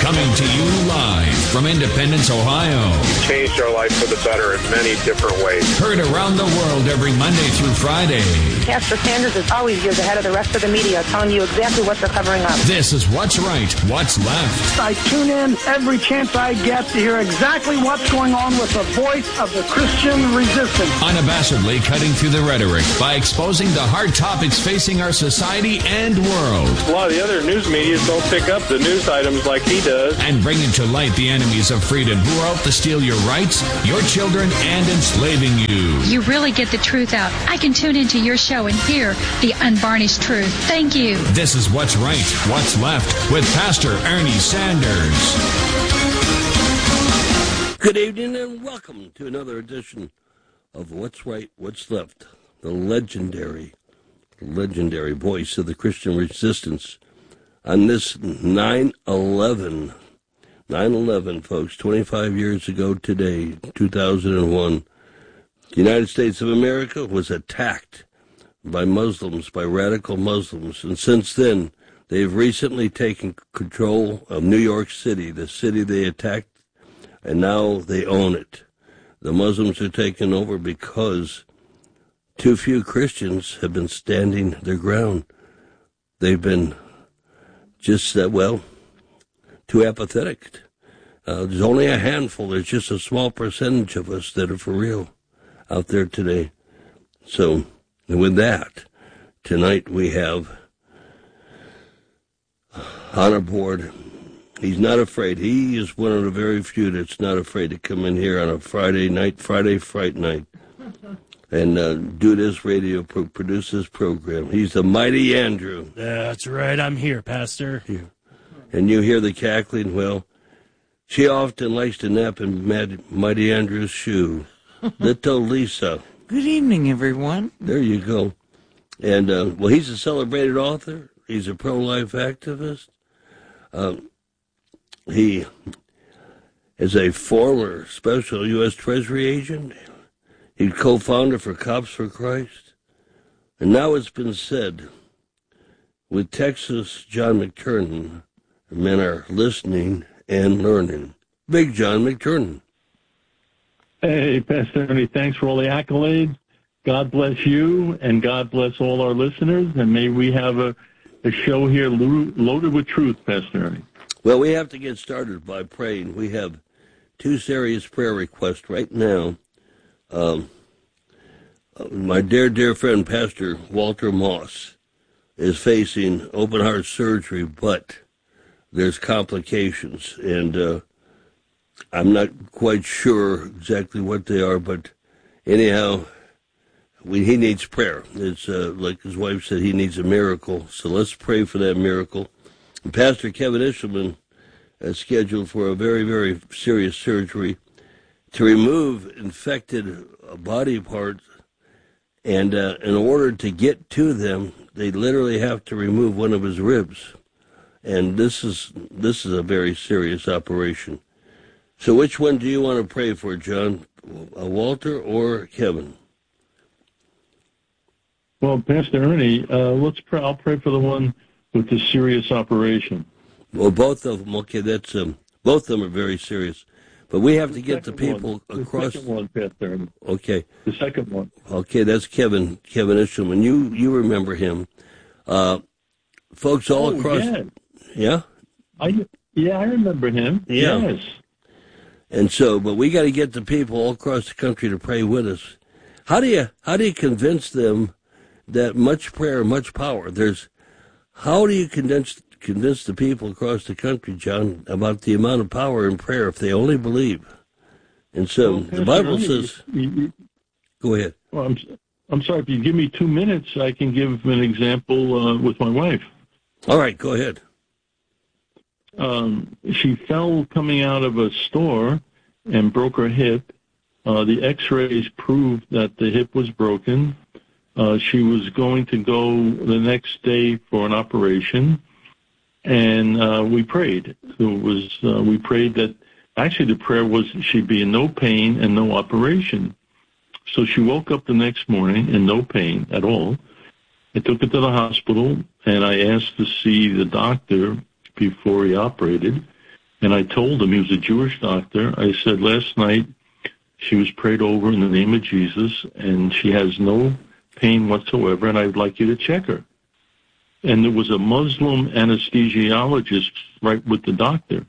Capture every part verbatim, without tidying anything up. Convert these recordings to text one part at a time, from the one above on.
Coming to you live from Independence, Ohio. You've changed our life for the better in many different ways. Heard around the world every Monday through Friday. Pastor Sanders is always years ahead of the rest of the media, telling you exactly what they're covering up. This is What's Right, What's Left. I tune in every chance I get to hear exactly what's going on with the voice of the Christian resistance. Unabashedly cutting through the rhetoric by exposing the hard topics facing our society and world. A lot of the other news media don't pick up the news items like he does. And bringing to light the enemies of freedom who are out to steal your rights, your children, and enslaving you. You really get the truth out. I can tune into your show and hear the unvarnished truth. Thank you. This is What's Right, What's Left with Pastor Ernie Sanders. Good evening and welcome to another edition of What's Right, What's Left, the legendary, legendary voice of the Christian resistance on this nine eleven. nine eleven, folks, twenty-five years ago today, two thousand one. The United States of America was attacked by Muslims, by radical Muslims, and since then, they've recently taken control of New York City, the city they attacked, and now they own it. The Muslims are taking over because too few Christians have been standing their ground. They've been just, uh, well, too apathetic. Uh, there's only a handful. There's just a small percentage of us that are for real out there today. So, with that, tonight we have on our board, he's not afraid. He is one of the very few that's not afraid to come in here on a Friday night, Friday Fright Night, and uh, do this radio, pro- produce this program. He's the Mighty Andrew. That's right. I'm here, Pastor. Here. And you hear the cackling. Well, she often likes to nap in Mad- Mighty Andrew's shoe. Little Lisa. Good evening, everyone. There you go. And, uh, well, he's a celebrated author. He's a pro-life activist. Um, he is a former special U S Treasury agent. He's co-founder for Cops for Christ. And now it's been said, with Texas John McTernan, men are listening and learning. Big John McTernan. Hey, Pastor Ernie, thanks for all the accolades. God bless you, and God bless all our listeners, and may we have a, a show here lo- loaded with truth, Pastor Ernie. Well, we have to get started by praying. We have two serious prayer requests right now. Um, my dear, dear friend, Pastor Walter Moss, is facing open-heart surgery, but there's complications, and uh, I'm not quite sure exactly what they are, but anyhow, we, he needs prayer. It's uh, like his wife said, he needs a miracle, so let's pray for that miracle. And Pastor Kevin Ishelman is scheduled for a very, very serious surgery to remove infected body parts, and uh, in order to get to them, they literally have to remove one of his ribs. And this is this is a very serious operation. So which one do you want to pray for, John? Uh, Walter or Kevin? Well, Pastor Ernie, uh, let's pray. I'll pray for the one with the serious operation. Well, both of them. Okay, that's um, both of them are very serious. But we have to The get the people one, across. The second one, Pastor Ernie. Okay. The second one. Okay, that's Kevin, Kevin Ishelman. You you remember him. Uh, folks all oh, across. Yeah. Yeah? I, yeah, I remember him. Yeah. Yes. And so, but we got to get the people all across the country to pray with us. How do you how do you convince them that much prayer, much power? There's how do you convince convince the people across the country, John, about the amount of power in prayer if they only believe? And so well, the Bible Ernie, says. You, you, go ahead. Well, I'm I'm sorry. If you give me two minutes, I can give an example uh, with my wife. All right, go ahead. Um, she fell coming out of a store and broke her hip. Uh, the x-rays proved that the hip was broken. Uh, she was going to go the next day for an operation, and uh, we prayed. It was uh, we prayed that actually the prayer was she'd be in no pain and no operation. So she woke up the next morning in no pain at all. I took her to the hospital, and I asked to see the doctor before he operated. And I told him, he was a Jewish doctor, I said, last night she was prayed over in the name of Jesus, and she has no pain whatsoever, and I'd like you to check her. And there was a Muslim anesthesiologist right with the doctor.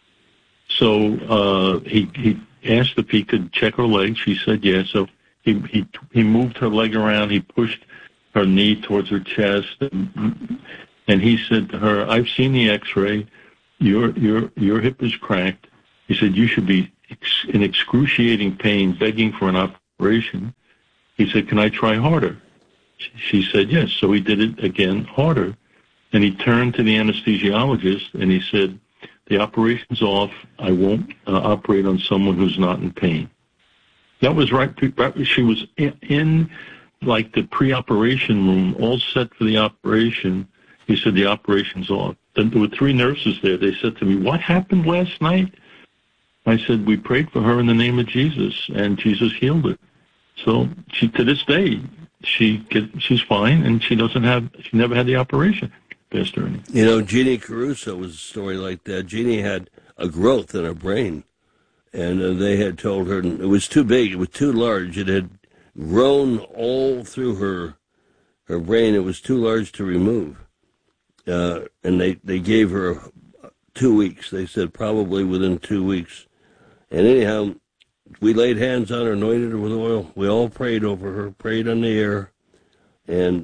So uh, he, he asked if he could check her leg. She said yes. So he, he, he moved her leg around. He pushed her knee towards her chest. And, and he said to her, I've seen the x-ray. Your, your, your hip is cracked. He said, you should be ex- in excruciating pain, begging for an operation. He said, can I try harder? She said yes. So he did it again harder. And he turned to the anesthesiologist and he said, the operation's off. I won't uh, operate on someone who's not in pain. That was right. right she was in, in like the pre-operation room, all set for the operation. He said, the operation's off. Then there were three nurses there. They said to me, what happened last night? I said, we prayed for her in the name of Jesus, and Jesus healed her. So she, to this day, she get, she's fine, and she doesn't have, she never had the operation, Pastor Ernie. You know, Jeannie Caruso was a story like that. Jeannie had a growth in her brain, and uh, they had told her it was too big, it was too large. It had grown all through her her brain. It was too large to remove. Uh, and they, they gave her two weeks. They said probably within two weeks. And anyhow, we laid hands on her, anointed her with oil. We all prayed over her, prayed on the air. And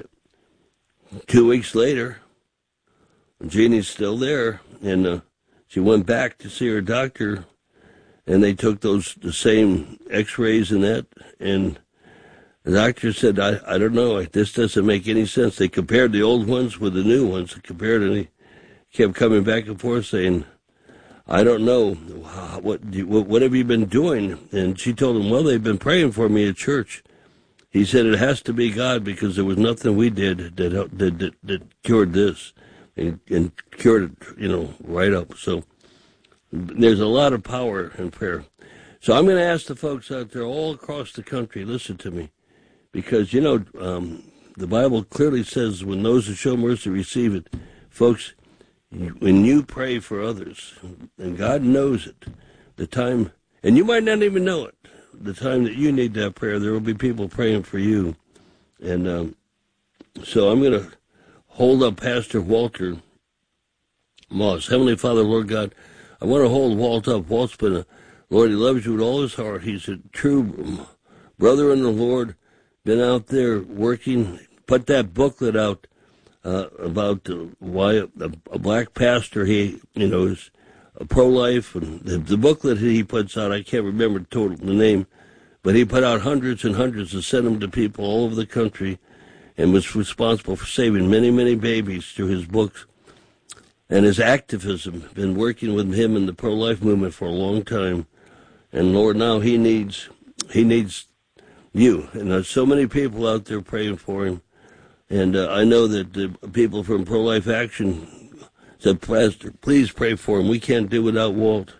two weeks later, Jeannie's still there. And uh, she went back to see her doctor, and they took those the same x-rays and that. And the doctor said, I, I don't know, this doesn't make any sense. They compared the old ones with the new ones. They compared, and he kept coming back and forth saying, I don't know, what, what have you been doing? And she told him, well, they've been praying for me at church. He said, it has to be God, because there was nothing we did that that, that, that cured this and, and cured it, you know, right up. So there's a lot of power in prayer. So I'm going to ask the folks out there all across the country, listen to me. Because, you know, um, the Bible clearly says when those who show mercy receive it. Folks, when you pray for others, and God knows it, the time, and you might not even know it, the time that you need that prayer, there will be people praying for you. And um, so I'm going to hold up Pastor Walter Moss. Heavenly Father, Lord God, I want to hold Walt up. Walt's been a, Lord, he loves you with all his heart. He's a true brother in the Lord. Been out there working, put that booklet out uh, about uh, why a, a black pastor, he, you know, is pro-life. And the, the booklet he puts out, I can't remember total the name, but he put out hundreds and hundreds and sent them to people all over the country and was responsible for saving many, many babies through his books. And his activism, been working with him in the pro-life movement for a long time. And Lord, now he needs, he needs you. And there's so many people out there praying for him. And uh, I know that the people from Pro-Life Action said, Pastor, please pray for him. We can't do without Walt.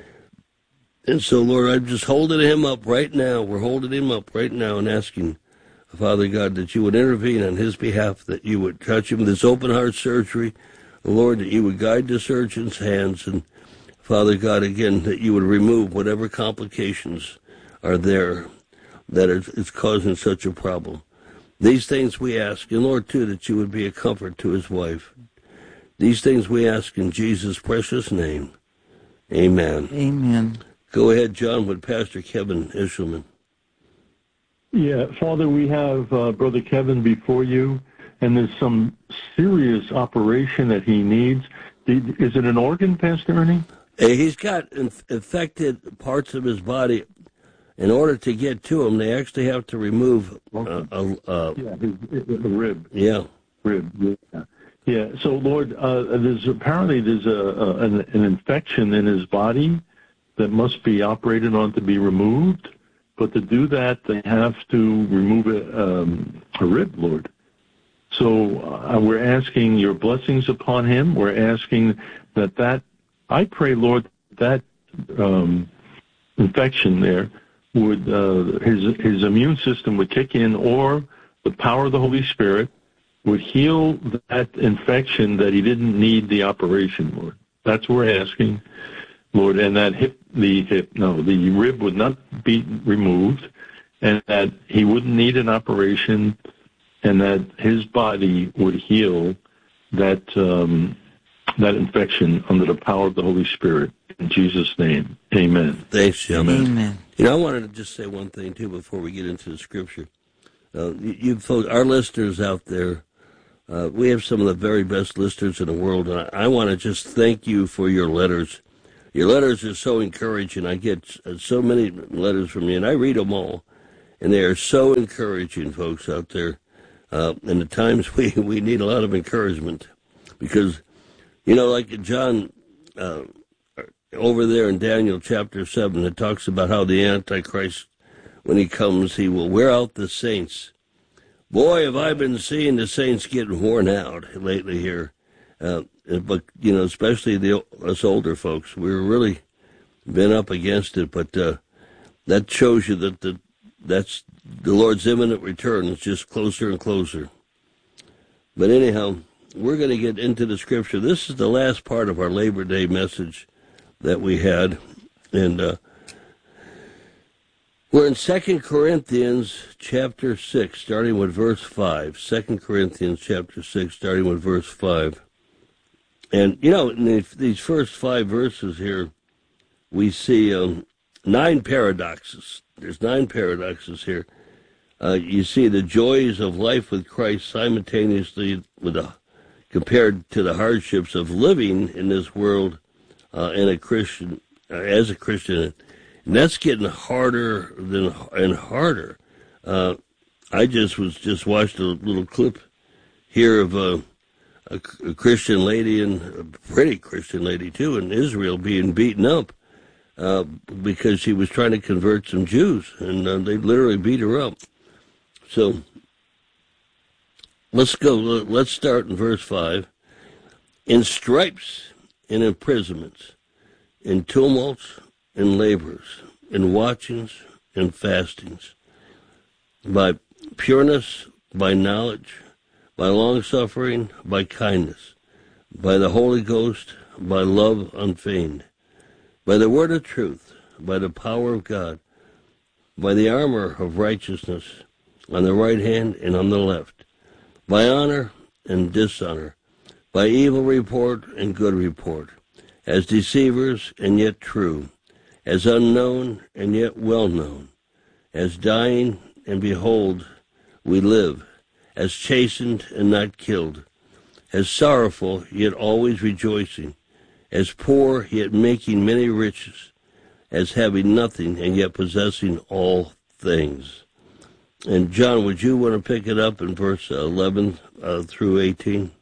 And so, Lord, I'm just holding him up right now. We're holding him up right now and asking, Father God, that you would intervene on his behalf, that you would touch him with this open heart surgery. Lord, that you would guide the surgeon's hands. And, Father God, again, that you would remove whatever complications are there that is causing such a problem. These things we ask, and Lord, too, that you would be a comfort to his wife. These things we ask in Jesus' precious name. Amen. Amen. Go ahead, John, with Pastor Kevin Ishelman. Yeah, Father, we have uh, Brother Kevin before you, and there's some serious operation that he needs. Is it an organ, Pastor Ernie? He's got inf- infected parts of his body. In order to get to him, they actually have to remove uh, a, a, yeah, his, his, a rib. Yeah, rib. Yeah. Yeah. So, Lord, uh, there's apparently there's a, a an, an infection in his body that must be operated on to be removed. But to do that, they have to remove a, um, a rib, Lord. So uh, we're asking your blessings upon him. We're asking that that I pray, Lord, that um, infection there would uh, his his immune system would kick in, or the power of the Holy Spirit would heal that infection that he didn't need the operation, Lord. That's what we're asking. Lord, and that hip, the hip, no, the rib would not be removed, and that he wouldn't need an operation, and that his body would heal that um, that infection under the power of the Holy Spirit. In Jesus' name, amen. Thanks, gentlemen. Amen. You know, I wanted to just say one thing, too, before we get into the Scripture. Uh, you, you folks, our listeners out there, uh, we have some of the very best listeners in the world, and I, I want to just thank you for your letters. Your letters are so encouraging. I get uh, so many letters from you, and I read them all, and they are so encouraging, folks out there. Uh, and at times we, we need a lot of encouragement because, you know, like John, uh, over there in Daniel chapter seven, it talks about how the Antichrist, when he comes, he will wear out the saints. Boy, have I been seeing the saints getting worn out lately here. Uh, but, you know, especially the us older folks, we've really been up against it. But uh, that shows you that the that's the Lord's imminent return is just closer and closer. But anyhow, we're going to get into the Scripture. This is the last part of our Labor Day message that we had. And uh, we're in Second Corinthians chapter six, starting with verse five. Second Corinthians chapter six, starting with verse five. And, you know, in these first five verses here, we see um, nine paradoxes. There's nine paradoxes here. Uh, you see the joys of life with Christ simultaneously with a, compared to the hardships of living in this world uh, in a Christian, uh, as a Christian. And that's getting harder than and harder. Uh, I just was just watched a little clip here of a, a, a Christian lady, and a pretty Christian lady too, in Israel being beaten up uh, because she was trying to convert some Jews, and uh, they literally beat her up. So let's go. Let's start in verse five. In stripes, in imprisonments, in tumults, in labors, in watchings, in fastings, by pureness, by knowledge, by long-suffering, by kindness, by the Holy Ghost, by love unfeigned, by the word of truth, by the power of God, by the armor of righteousness, on the right hand and on the left, by honor and dishonor, by evil report and good report, as deceivers and yet true, as unknown and yet well known, as dying and behold we live, as chastened and not killed, as sorrowful yet always rejoicing, as poor yet making many riches, as having nothing and yet possessing all things. And John, would you want to pick it up in verse eleven uh, through eighteen?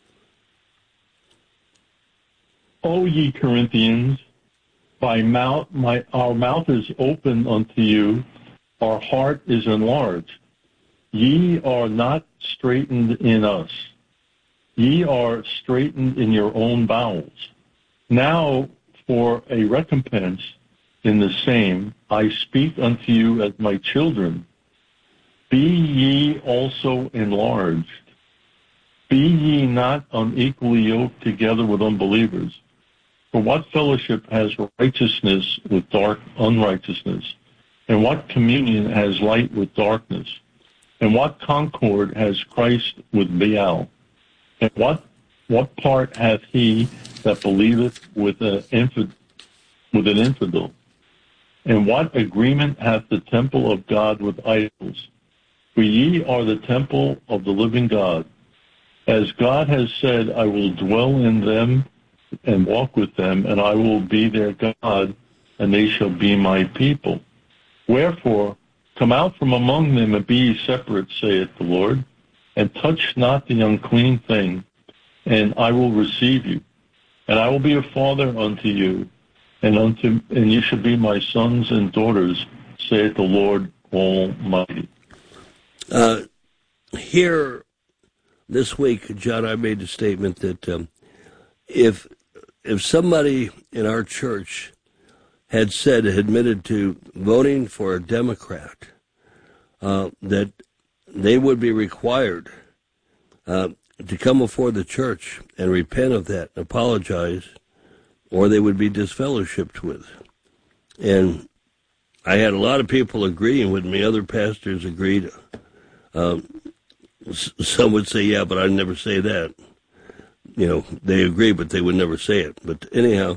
O ye Corinthians, by mouth, my, our mouth is open unto you, our heart is enlarged. Ye are not straitened in us. Ye are straitened in your own bowels. Now for a recompense in the same, I speak unto you as my children. Be ye also enlarged. Be ye not unequally yoked together with unbelievers. For what fellowship has righteousness with dark unrighteousness? And what communion has light with darkness? And what concord has Christ with Baal? And what what part hath he that believeth with an infid, with an infidel? And what agreement hath the temple of God with idols? For ye are the temple of the living God. As God has said, I will dwell in them and walk with them, and I will be their God, and they shall be my people. Wherefore, come out from among them and be ye separate, saith the Lord, and touch not the unclean thing, and I will receive you. And I will be a father unto you, and unto and you shall be my sons and daughters, saith the Lord Almighty. Uh, here, this week, John, I made the statement that um, if if somebody in our church had said, admitted to voting for a Democrat, uh, that they would be required uh, to come before the church and repent of that and apologize or they would be disfellowshipped with. And I had a lot of people agreeing with me. Other pastors agreed. Um, some would say, yeah, but I'd never say that. You know, they agree, but they would never say it. But anyhow,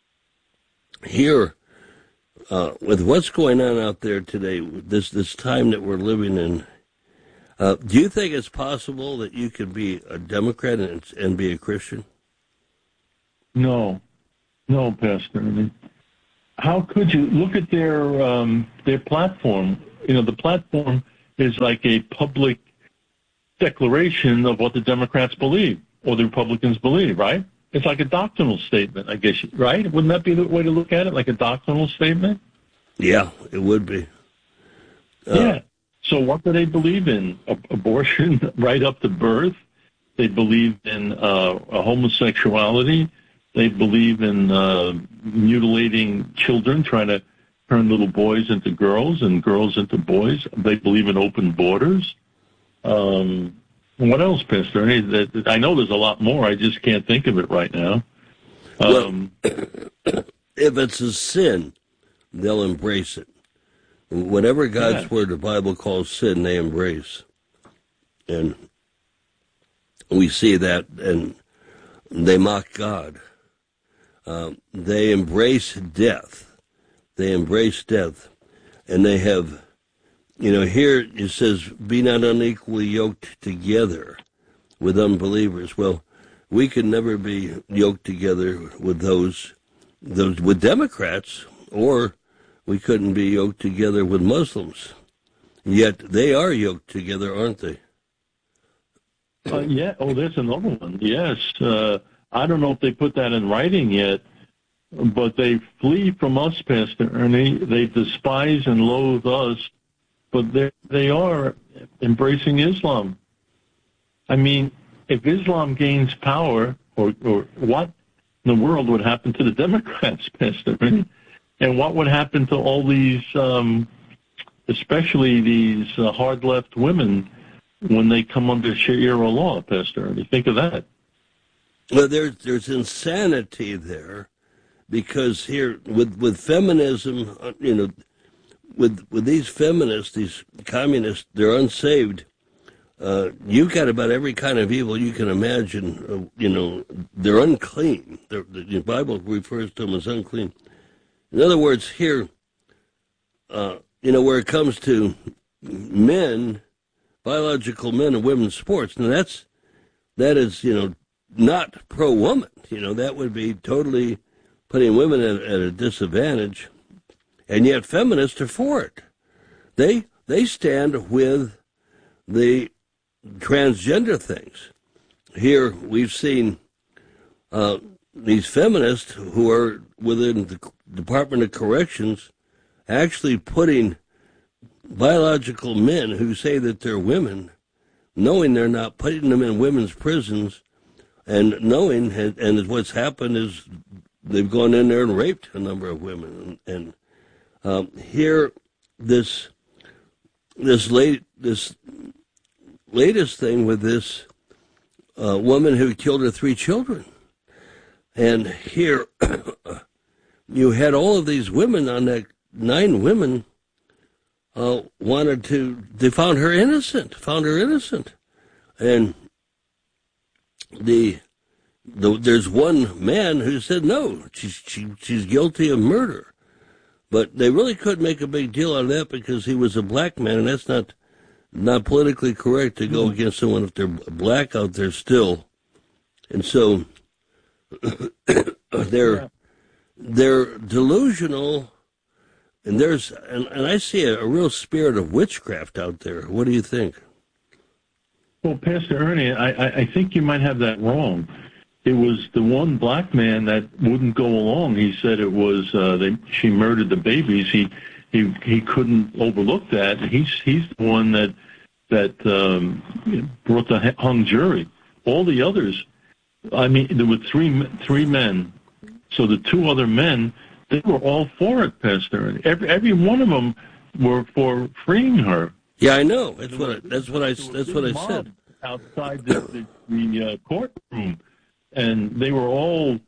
here, uh, with what's going on out there today, this this time that we're living in, uh, do you think it's possible that you could be a Democrat and, and be a Christian? No. No, Pastor. I mean, how could you look at their um, their platform? You know, the platform is like a public declaration of what the Democrats believe or the Republicans believe, right? It's like a doctrinal statement, I guess, right? Wouldn't that be the way to look at it, like a doctrinal statement? Yeah, it would be. Uh, yeah. So what do they believe in? A- abortion right up to birth. They believe in uh, homosexuality. They believe in uh, mutilating children, trying to turn little boys into girls and girls into boys. They believe in open borders. Um, what else, Pastor? I know there's a lot more. I just can't think of it right now. Um, well, if it's a sin, they'll embrace it. Whatever God's yeah. word, the Bible calls sin, they embrace. And we see that, and they mock God. Um, they embrace death. They embrace death. And they have, you know, here it says, be not unequally yoked together with unbelievers. Well, we can never be yoked together with those, those with Democrats, or we couldn't be yoked together with Muslims. Yet they are yoked together, aren't they? Uh, yeah. Oh, there's another one. Yes. Uh, I don't know if they put that in writing yet, but they flee from us, Pastor Ernie. They despise and loathe us, but they they are embracing Islam. I mean, if Islam gains power, or, or what in the world would happen to the Democrats, Pastor Ernie? And what would happen to all these, um, especially these uh, hard-left women, when they come under Sharia law, Pastor Ernie? Think of that. Well, there's there's insanity there, because here with with feminism, you know, with with these feminists, these communists, they're unsaved. Uh, you've got about every kind of evil you can imagine. Uh, you know, they're unclean. They're, the Bible refers to them as unclean. In other words, here, uh, you know, where it comes to men, biological men and women's sports, now that's that is, you know, not pro-woman. You know, that would be totally putting women at, at a disadvantage, and yet feminists are for it. They they stand with the transgender things. Here we've seen uh, these feminists who are within the Department of Corrections actually putting biological men who say that they're women, knowing they're not, putting them in women's prisons, and knowing, and, and what's happened is they've gone in there and raped a number of women. And, and um, here, this this late this latest thing with this uh, woman who killed her three children, and here you had all of these women on that nine women uh, wanted to. They found her innocent. Found her innocent, and. The, the there's one man who said no, she's she, she's guilty of murder, but they really couldn't make a big deal out of that because he was a black man, and that's not not politically correct to go against someone if they're black out there still, and so they're they're delusional, and there's and, and I see a, a real spirit of witchcraft out there. What do you think? Well, Pastor Ernie, I, I, I think you might have that wrong. It was the one black man that wouldn't go along. He said it was uh, they, she murdered the babies. He he he couldn't overlook that. He's he's the one that that um, brought the hung jury. All the others, I mean, there were three three men. So the two other men, they were all for it, Pastor Ernie. Every every one of them were for freeing her. Yeah, I know. That's what I, that's what I that's what I said. Outside the, the, the uh, courtroom, and they were all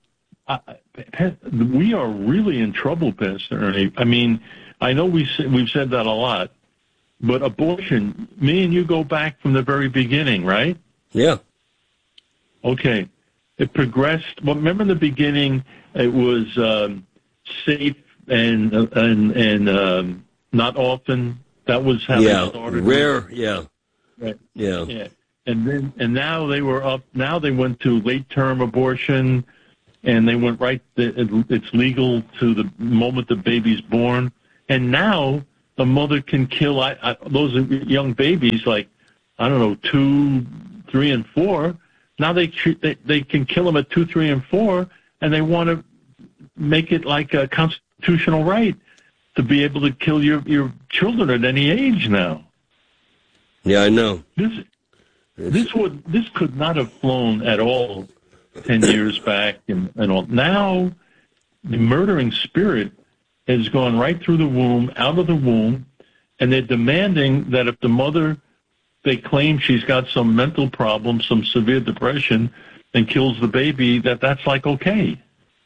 I, we are really in trouble, Pastor Ernie. I mean, I know we we've said that a lot, but abortion, me and you go back from the very beginning, right? Yeah. Okay. It progressed. Well, remember in the beginning, it was um, safe and and and um, not often. That was how yeah. they started. Rare. Yeah. Right. Yeah. Yeah. And then and now they were up. Now they went to late term abortion, and they went right. It's legal to the moment the baby's born. And now the mother can kill I, I, those young babies, like I don't know, two, three, and four. Now they, they they can kill them at two, three, and four, and they want to make it like a constitutional right to be able to kill your, your children at any age now. Yeah, I know. This this would this could not have flown at all ten years back and, and all. Now the murdering spirit has gone right through the womb, out of the womb, and they're demanding that if the mother, they claim she's got some mental problem, some severe depression, and kills the baby, that that's like okay.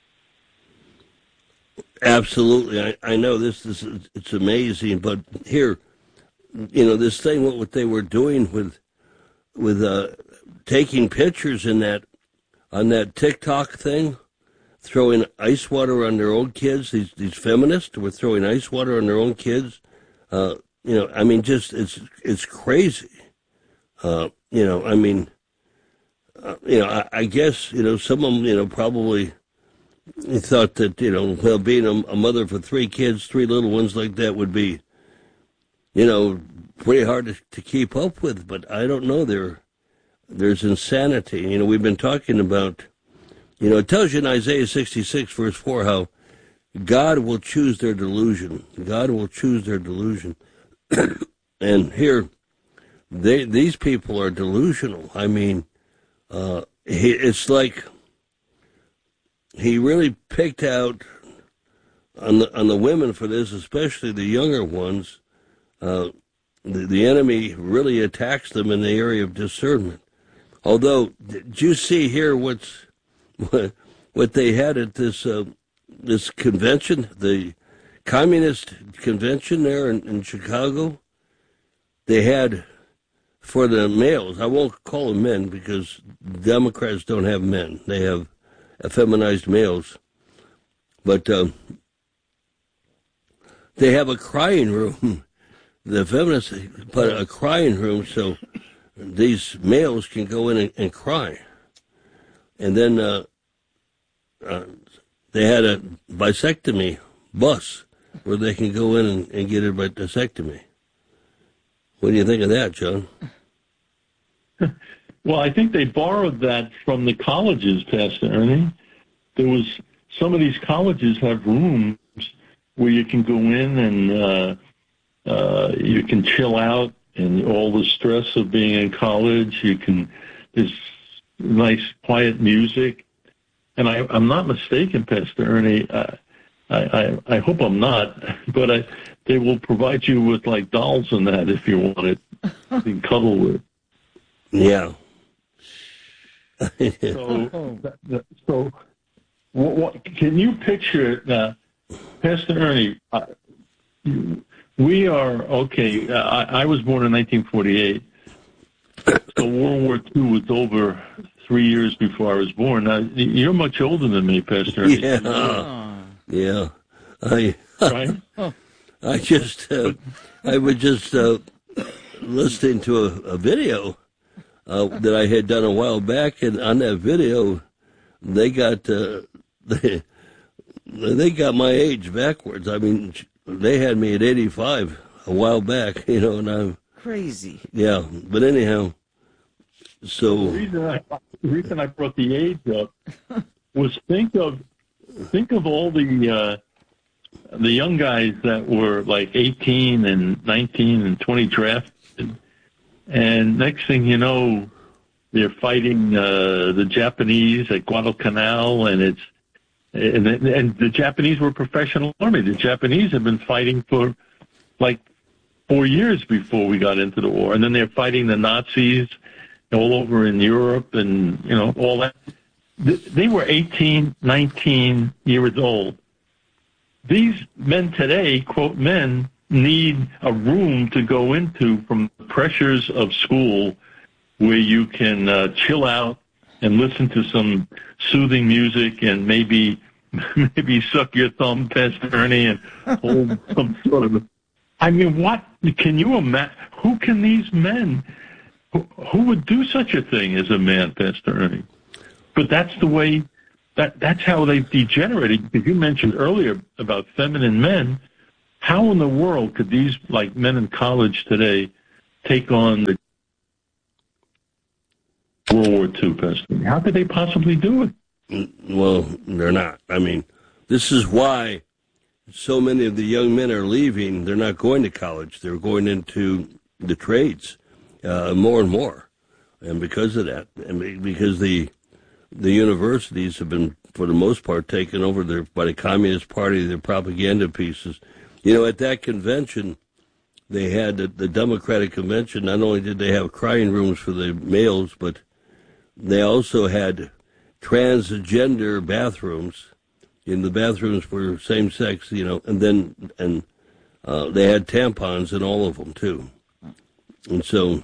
Absolutely. I, I know this, this is, it's amazing, but here, you know, this thing, what, what they were doing with, with, uh, taking pictures in that, on that TikTok thing, throwing ice water on their own kids, these, these feminists were throwing ice water on their own kids. Uh, you know, I mean, just, it's, it's crazy. Uh, you know, I mean, uh, you know, I, I guess, you know, some of them, you know, probably thought that, you know, well, being a, a mother for three kids, three little ones like that would be, you know, pretty hard to, to keep up with. But I don't know. There, there's insanity. You know, we've been talking about, you know, it tells you in Isaiah sixty-six, verse four, how God will choose their delusion. God will choose their delusion. And here, They, these people are delusional. I mean, uh, he, it's like he really picked out on the on the women for this, especially the younger ones. Uh, the, the enemy really attacks them in the area of discernment. Although, did you see here what's what, what they had at this uh, this convention, the communist convention there in, in Chicago? They had, for the males, I won't call them men because Democrats don't have men. They have effeminized males. But um, they have a crying room. The feminists put a crying room so these males can go in and, and cry. And then uh, uh, they had a bisectomy bus where they can go in and, and get a bisectomy. What do you think of that, John? Well, I think they borrowed that from the colleges, Pastor Ernie. There was, some of these colleges have rooms where you can go in and uh, uh, you can chill out and all the stress of being in college. You can, there's nice quiet music. And I, I'm not mistaken, Pastor Ernie. I, I, I hope I'm not, but I, they will provide you with like dolls and that if you want it to cuddle with. Yeah. so, so what, what, can you picture it now, Pastor Ernie? Uh, we are okay. Uh, I, I was born in nineteen forty-eight. So World War Two was over three years before I was born. Now, you're much older than me, Pastor Ernie. Yeah. Oh. Yeah. I. Right? I just. Uh, I was just uh, listening to a, a video. Uh, that I had done a while back, and on that video, they got uh, they, they got my age backwards. I mean, they had me at eighty-five a while back, you know, and I'm crazy. Yeah, but anyhow, so the reason I, the reason I brought the age up was think of think of all the uh, the young guys that were like eighteen and nineteen and twenty drafted. And next thing you know, they're fighting uh, the Japanese at Guadalcanal, and it's and, and the Japanese were a professional army. The Japanese have been fighting for like four years before we got into the war, and then they're fighting the Nazis all over in Europe, and you know all that. they were eighteen, nineteen years old. These men today, quote, men, need a room to go into from the pressures of school where you can uh, chill out and listen to some soothing music and maybe maybe suck your thumb, Pastor Ernie, and hold some sort of... I mean, what can you imagine? Who can these men... Who, who would do such a thing as a man, Pastor Ernie? But that's the way... That that's how they've degenerated. Because you mentioned earlier about feminine men. How in the world could these, like, men in college today take on the World War Two, Pastor? How could they possibly do it? Well, they're not. I mean, this is why so many of the young men are leaving. They're not going to college. They're going into the trades uh, more and more. And because of that, and because the the universities have been, for the most part, taken over their, by the Communist Party, their propaganda pieces. You know, at that convention, they had the, the Democratic Convention. Not only did they have crying rooms for the males, but they also had transgender bathrooms. In the bathrooms for same-sex, you know, and then and uh, they had tampons in all of them too. And so,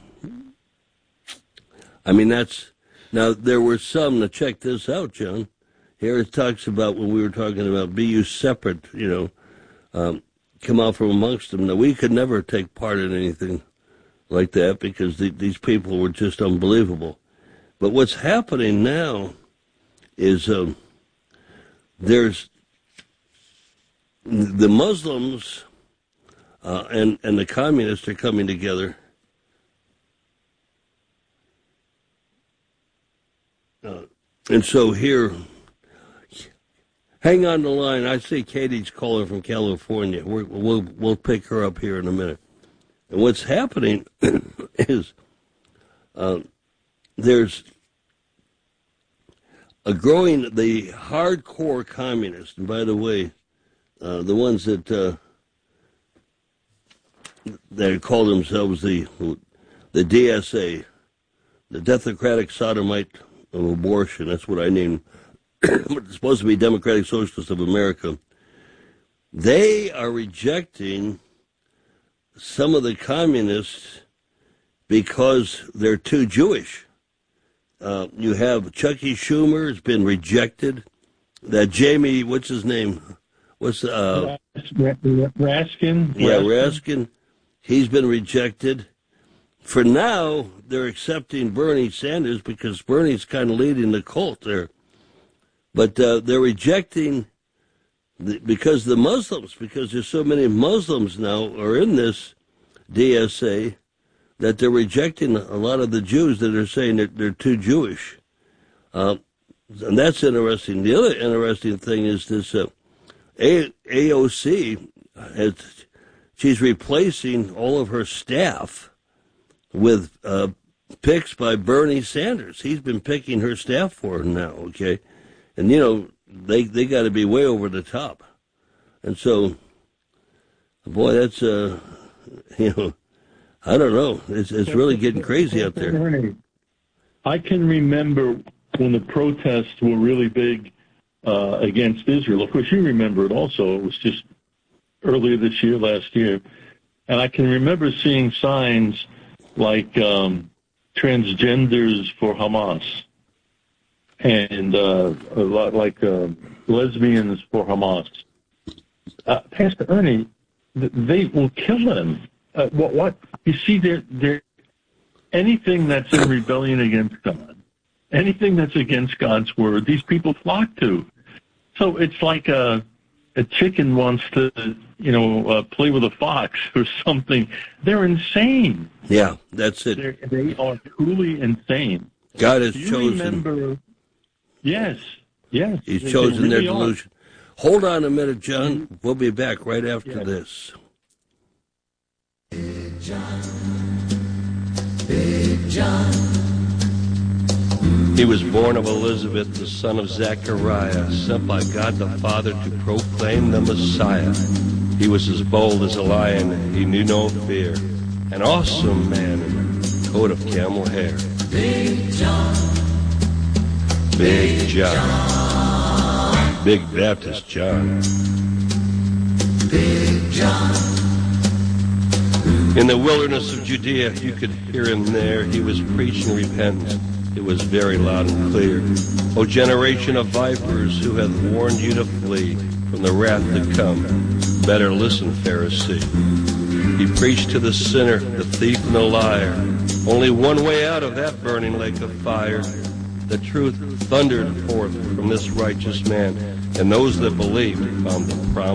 I mean, that's now there were some. Now check this out, John. Here it talks about when we were talking about be you separate, you know, um, come out from amongst them. Now we could never take part in anything like that because the, these people were just unbelievable. But what's happening now is um, there's the Muslims uh, and and the communists are coming together. Uh, and so here, hang on the line. I see Katie's calling from California. We're, we'll we'll pick her up here in a minute. And what's happening is uh, there's a growing the hardcore communists. And by the way, uh, the ones that uh, that call themselves the the D S A, the Democratic Sodomite of Abortion. That's what I named. It's supposed to be Democratic Socialists of America. They are rejecting some of the communists because they're too Jewish. Uh, you have Chucky Schumer has been rejected. That Jamie, what's his name? What's uh, Raskin? Yeah, Raskin. He's been rejected. For now, they're accepting Bernie Sanders because Bernie's kind of leading the cult there. But uh, they're rejecting the, because the Muslims, because there's so many Muslims now are in this D S A that they're rejecting a lot of the Jews that are saying that they're too Jewish. Uh, and that's interesting. The other interesting thing is this uh, A- AOC, has, she's replacing all of her staff with uh, picks by Bernie Sanders. He's been picking her staff for her now, okay? And, you know, they they got to be way over the top. And so, boy, that's, uh, you know, I don't know. It's it's really getting crazy out there. I can remember when the protests were really big uh, against Israel. Of course, you remember it also. It was just earlier this year, last year. And I can remember seeing signs like um, transgenders for Hamas and uh, a lot like uh, lesbians for Hamas. Uh, Pastor Ernie, they will kill them. Uh, what, what? You see, they're, they're, anything that's in rebellion against God, anything that's against God's word, these people flock to. So it's like a, a chicken wants to, you know, uh, play with a fox or something. They're insane. Yeah, that's it. They're, they are truly insane. God has you chosen. Remember, yes, yes. He's they, chosen they really their delusion. Are. Hold on a minute, John. We'll be back right after yeah. this. Big John, Big John. He was born of Elizabeth, the son of Zechariah, sent by God the Father to proclaim the Messiah. He was as bold as a lion, he knew no fear, an awesome man in a coat of camel hair. Big John, Big John. Big Baptist John. Big John. In the wilderness of Judea, you could hear him there. He was preaching repentance. It was very loud and clear. O generation of vipers, who hath warned you to flee from the wrath to come, better listen, Pharisee. He preached to the sinner, the thief, and the liar. Only one way out of that burning lake of fire. The truth thundered forth from this righteous man, and those that believed found the promise.